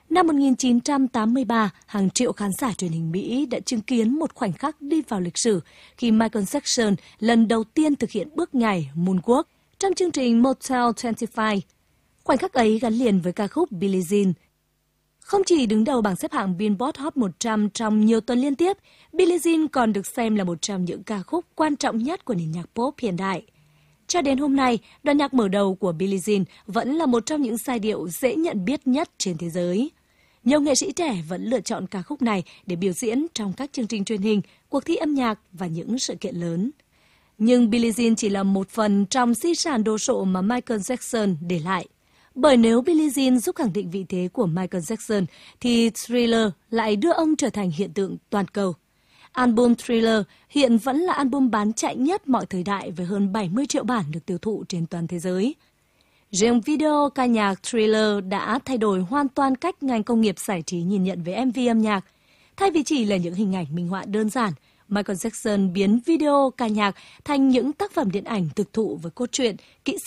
Năm 1983, hàng triệu khán giả truyền hình Mỹ đã chứng kiến một khoảnh khắc đi vào lịch sử khi Michael Jackson lần đầu tiên thực hiện bước nhảy moonwalk trong chương trình Motel 25. Khoảnh khắc ấy gắn liền với ca khúc Billie Jean. Không chỉ đứng đầu bảng xếp hạng Billboard Hot 100 trong nhiều tuần liên tiếp, Billie Jean còn được xem là một trong những ca khúc quan trọng nhất của nền nhạc pop hiện đại. Cho đến hôm nay, đoạn nhạc mở đầu của Billie Jean vẫn là một trong những giai điệu dễ nhận biết nhất trên thế giới. Nhiều nghệ sĩ trẻ vẫn lựa chọn ca khúc này để biểu diễn trong các chương trình truyền hình, cuộc thi âm nhạc và những sự kiện lớn. Nhưng Billie Jean chỉ là một phần trong di sản đồ sộ mà Michael Jackson để lại. Bởi nếu Billie Jean giúp khẳng định vị thế của Michael Jackson, thì Thriller lại đưa ông trở thành hiện tượng toàn cầu. Album Thriller hiện vẫn là album bán chạy nhất mọi thời đại với hơn 70 triệu bản được tiêu thụ trên toàn thế giới. Riêng video ca nhạc Thriller đã thay đổi hoàn toàn cách ngành công nghiệp giải trí nhìn nhận về MV âm nhạc. Thay vì chỉ là những hình ảnh minh họa đơn giản, Michael Jackson biến video ca nhạc thành những tác phẩm điện ảnh thực thụ với cốt truyện, kỹ